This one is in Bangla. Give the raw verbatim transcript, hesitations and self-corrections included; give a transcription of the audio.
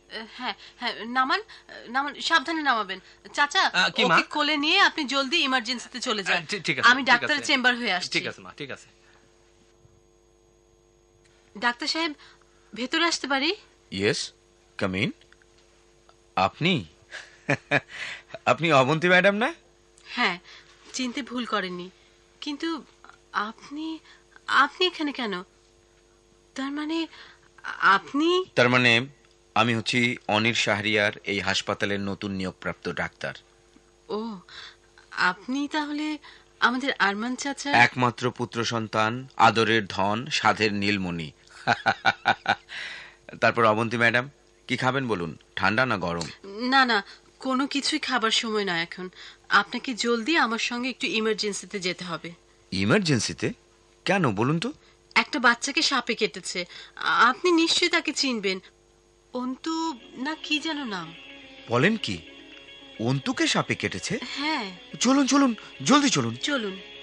হ্যাঁ হ্যাঁ, নামান নামান, সাবধানে নামাবেন। চাচা, ওকে কোলে নিয়ে আপনি জলদি ইমার্জেন্সিতে চলে যান। আমি ডাক্তারের চেম্বার হয়ে আসছি। ঠিক আছে মা, ঠিক আছে। ডাক্তার সাহেব, ভেতরে আসতে পারি? Yes, come in. আপনি আপনি অবন্তী ম্যাডাম না? হ্যাঁ, চিনতে ভুল করেননি। কিন্তু আপনি আপনি এখানে কেন? তার মানে আপনি? তার মানে আমি হচ্ছি অনির শাহরিয়ার এই হাসপাতালের নতুন নিয়োগপ্রাপ্ত ডাক্তার। ও, আপনি তাহলে আমাদের আরমান চাচা? একমাত্র পুত্র সন্তান, আদরের ধন, সাধের নীলমণি। তারপর অবন্তী ম্যাডাম, কি খাবেন বলুন, ঠান্ডা না গরম? না না, কোনো কিছুই খাবার সময় না এখন। আপনাকে জলদি আমার সঙ্গে একটু ইমার্জেন্সিতে যেতে হবে। ইমার্জেন্সিতে? কেন বলুন তো? একটা বাচ্চাকে সাপে কেটেছে। আপনি নিশ্চয়ই তাকে চিনবেন। অন্তু না কি যেন নাম। বলেন কি, অন্তুকে সাপে কেটেছে? হ্যাঁ। চলুন চলুন, জলদি চলুন। চলুন।